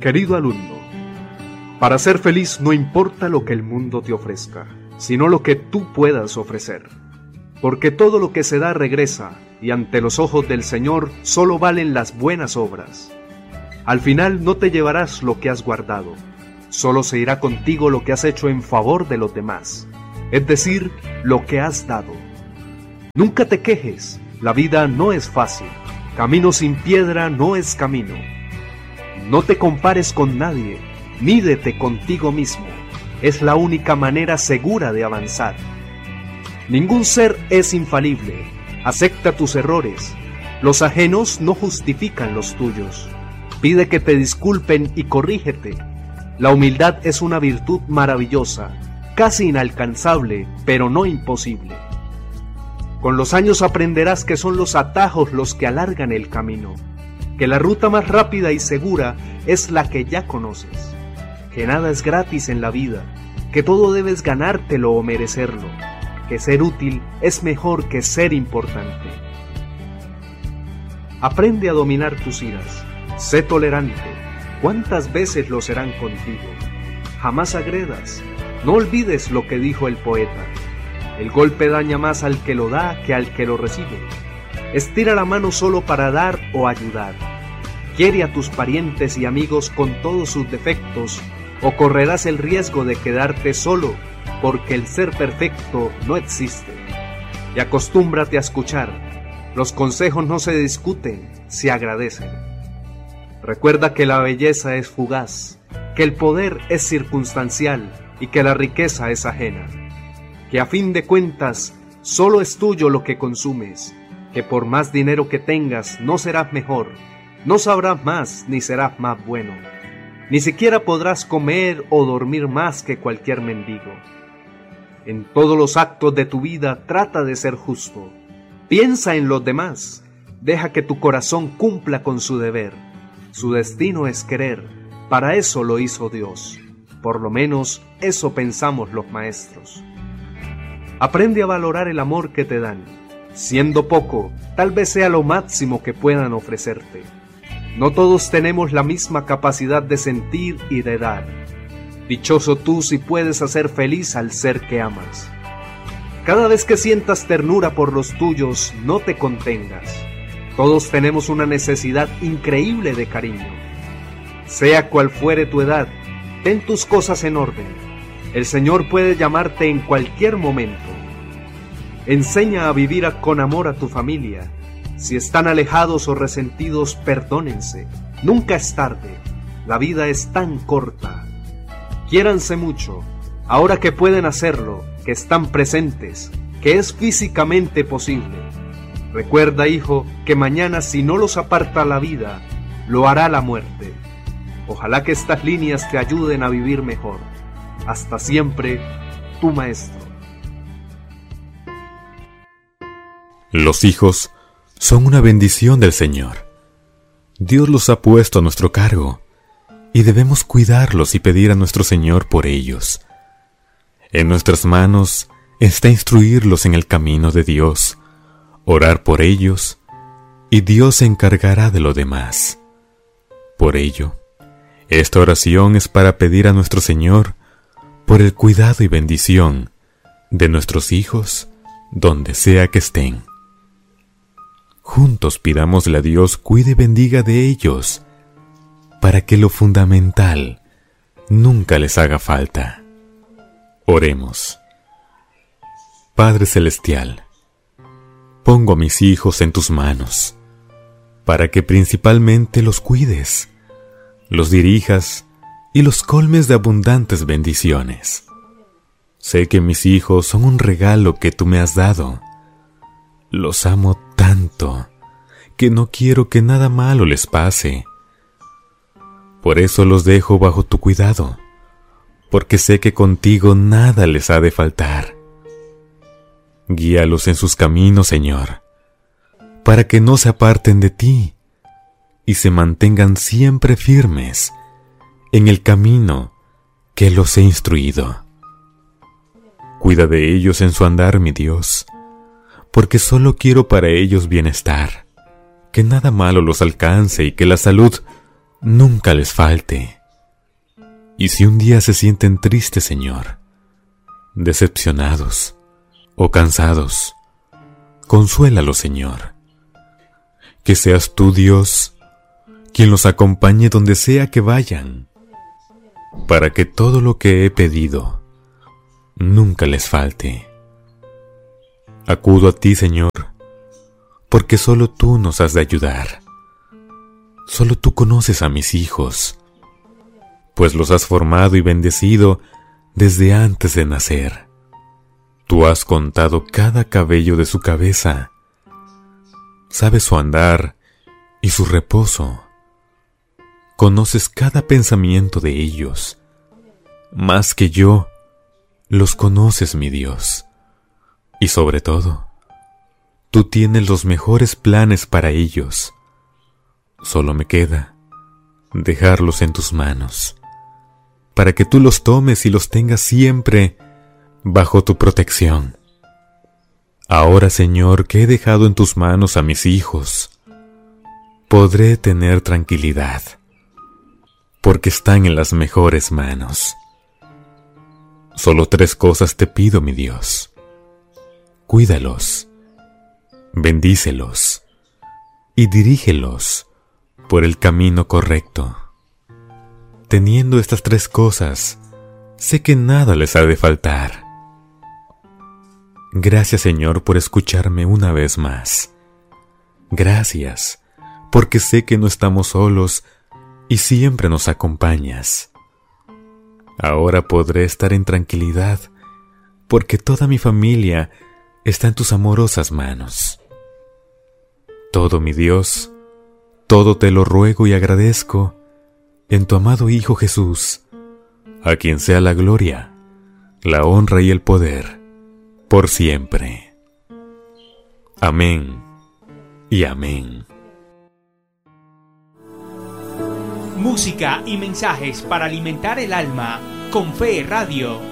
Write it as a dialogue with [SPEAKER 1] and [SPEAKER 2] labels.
[SPEAKER 1] Querido alumno, para ser feliz no importa lo que el mundo te ofrezca, sino lo que tú puedas ofrecer. Porque todo lo que se da regresa, y ante los ojos del Señor solo valen las buenas obras. Al final no te llevarás lo que has guardado, solo se irá contigo lo que has hecho en favor de los demás, es decir, lo que has dado. Nunca te quejes, la vida no es fácil, camino sin piedra no es camino. No te compares con nadie, mídete contigo mismo, es la única manera segura de avanzar. Ningún ser es infalible, acepta tus errores, los ajenos no justifican los tuyos. Pide que te disculpen y corrígete. La humildad es una virtud maravillosa, casi inalcanzable, pero no imposible. Con los años aprenderás que son los atajos los que alargan el camino, que la ruta más rápida y segura es la que ya conoces, que nada es gratis en la vida, que todo debes ganártelo o merecerlo, que ser útil es mejor que ser importante. Aprende a dominar tus iras, sé tolerante, ¿cuántas veces lo serán contigo? Jamás agredas, no olvides lo que dijo el poeta, el golpe daña más al que lo da que al que lo recibe. Estira la mano solo para dar o ayudar. Quiere a tus parientes y amigos con todos sus defectos, o correrás el riesgo de quedarte solo, porque el ser perfecto no existe. Y acostúmbrate a escuchar. Los consejos no se discuten, se agradecen. Recuerda que la belleza es fugaz, que el poder es circunstancial y que la riqueza es ajena. Que a fin de cuentas, solo es tuyo lo que consumes, que por más dinero que tengas no serás mejor, no sabrás más ni serás más bueno, ni siquiera podrás comer o dormir más que cualquier mendigo. En todos los actos de tu vida trata de ser justo, piensa en los demás, deja que tu corazón cumpla con su deber. Su destino es querer, para eso lo hizo Dios, por lo menos eso pensamos los maestros. Aprende a valorar el amor que te dan, siendo poco, tal vez sea lo máximo que puedan ofrecerte. No todos tenemos la misma capacidad de sentir y de dar. Dichoso tú si puedes hacer feliz al ser que amas. Cada vez que sientas ternura por los tuyos, no te contengas. Todos tenemos una necesidad increíble de cariño. Sea cual fuere tu edad, ten tus cosas en orden. El Señor puede llamarte en cualquier momento. Enseña a vivir con amor a tu familia. Si están alejados o resentidos, perdónense. Nunca es tarde. La vida es tan corta. Quiéranse mucho, ahora que pueden hacerlo, que están presentes, que es físicamente posible. Recuerda, hijo, que mañana si no los aparta la vida, lo hará la muerte. Ojalá que estas líneas te ayuden a vivir mejor. Hasta siempre, tu maestro.
[SPEAKER 2] Los hijos son una bendición del Señor. Dios los ha puesto a nuestro cargo y debemos cuidarlos y pedir a nuestro Señor por ellos. En nuestras manos está instruirlos en el camino de Dios, orar por ellos, y Dios se encargará de lo demás. Por ello, esta oración es para pedir a nuestro Señor por el cuidado y bendición de nuestros hijos donde sea que estén. Juntos pidámosle a Dios cuide y bendiga de ellos, para que lo fundamental nunca les haga falta. Oremos. Padre Celestial, pongo a mis hijos en tus manos, para que principalmente los cuides, los dirijas y los colmes de abundantes bendiciones. Sé que mis hijos son un regalo que tú me has dado. Los amo tanto que no quiero que nada malo les pase. Por eso los dejo bajo tu cuidado, porque sé que contigo nada les ha de faltar. Guíalos en sus caminos, Señor, para que no se aparten de ti y se mantengan siempre firmes en el camino que los he instruido. Cuida de ellos en su andar, mi Dios, porque solo quiero para ellos bienestar, que nada malo los alcance y que la salud nunca les falte. Y si un día se sienten tristes, Señor, decepcionados o cansados, consuélalos, Señor. Que seas tú, Dios, quien los acompañe donde sea que vayan, para que todo lo que he pedido nunca les falte. Acudo a ti, Señor, porque solo tú nos has de ayudar. Solo tú conoces a mis hijos, pues los has formado y bendecido desde antes de nacer. Tú has contado cada cabello de su cabeza, sabes su andar y su reposo. Conoces cada pensamiento de ellos, más que yo los conoces, mi Dios. Y sobre todo, tú tienes los mejores planes para ellos. Solo me queda dejarlos en tus manos, para que tú los tomes y los tengas siempre bajo tu protección. Ahora, Señor, que he dejado en tus manos a mis hijos, podré tener tranquilidad, porque están en las mejores manos. Solo 3 cosas te pido, mi Dios. Cuídalos, bendícelos y dirígelos por el camino correcto. Teniendo estas 3 cosas, sé que nada les ha de faltar. Gracias, Señor, por escucharme una vez más. Gracias, porque sé que no estamos solos y siempre nos acompañas. Ahora podré estar en tranquilidad, porque toda mi familia está en tus amorosas manos. Todo, mi Dios, todo te lo ruego y agradezco en tu amado Hijo Jesús, a quien sea la gloria, la honra y el poder, por siempre. Amén y amén.
[SPEAKER 3] Música y mensajes para alimentar el alma con Fe Radio.